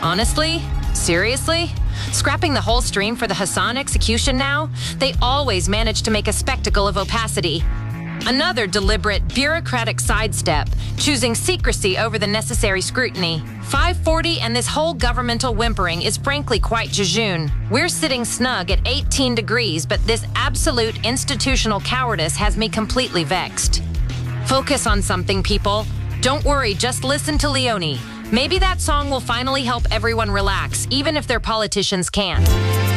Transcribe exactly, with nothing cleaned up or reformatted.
Honestly? Seriously? Scrapping the whole stream for the Hassan execution now? They always manage to make a spectacle of opacity. Another deliberate, bureaucratic sidestep, choosing secrecy over the necessary scrutiny. five forty and this whole governmental whimpering is frankly quite jejune. We're sitting snug at eighteen degrees, but this absolute institutional cowardice has me completely vexed. Focus on something, people. Don't worry, just listen to Leone. Maybe that song will finally help everyone relax, even if their politicians can't.